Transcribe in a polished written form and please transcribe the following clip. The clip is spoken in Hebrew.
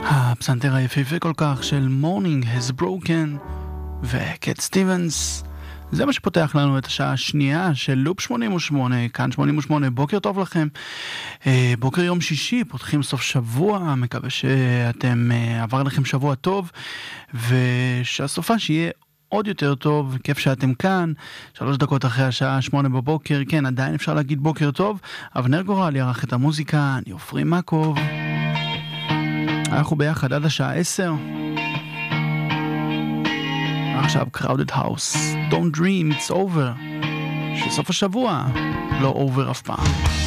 הפסנתר היפהפה כל כך של Morning Has Broken וקט סטיבנס. זה מה שפותח לנו את השעה השנייה של לופ 88, כאן 88. בוקר טוב לכם, בוקר יום שישי, פותחים סוף שבוע, מקווה שאתם עבר לכם שבוע טוב ושהסופה שיהיה עוד יותר טוב. כיף שאתם כאן, 3 דקות אחרי השעה 8 בבוקר. כן, עדיין אפשר להגיד בוקר טוב. אבנר גורל יערך את המוזיקה, אני עופרי מקוב, אנחנו ביחד עד השעה 10. עכשיו Crowded House, Don't Dream It's Over, שסוף השבוע לא over אף פעם.